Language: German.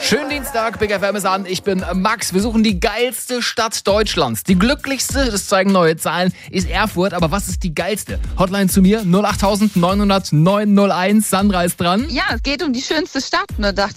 Schönen Dienstag, Big FM ist an. Ich bin Max. Wir suchen die geilste Stadt Deutschlands. Die glücklichste, das zeigen neue Zahlen, ist Erfurt. Aber was ist die geilste? Hotline zu mir 08900 901. Sandra ist dran. Ja, es geht um die schönste Stadt. Und da dachte